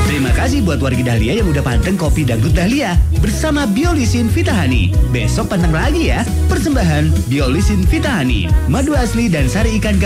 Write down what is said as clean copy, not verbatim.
Terima kasih buat warga Dahlia yang udah panteng kopi dangdut Dahlia bersama Biolisin Vitahani. Besok panteng lagi ya. Persembahan Biolisin Vitahani, madu asli dan sari ikan